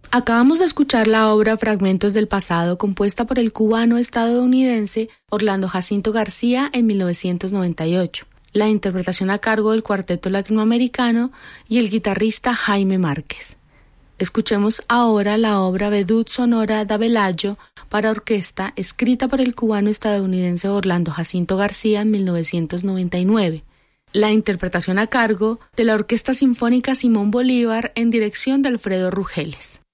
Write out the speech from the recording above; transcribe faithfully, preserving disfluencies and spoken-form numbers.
Acabamos de escuchar la obra Fragmentos del Pasado, compuesta por el cubano-estadounidense Orlando Jacinto García en mil novecientos noventa y ocho. La interpretación a cargo del Cuarteto Latinoamericano y el guitarrista Jaime Márquez. Escuchemos ahora la obra Vedud Sonora da Bellagio para orquesta, escrita por el cubano-estadounidense Orlando Jacinto García en mil novecientos noventa y nueve. La interpretación a cargo de la Orquesta Sinfónica Simón Bolívar en dirección de Alfredo Rugeles.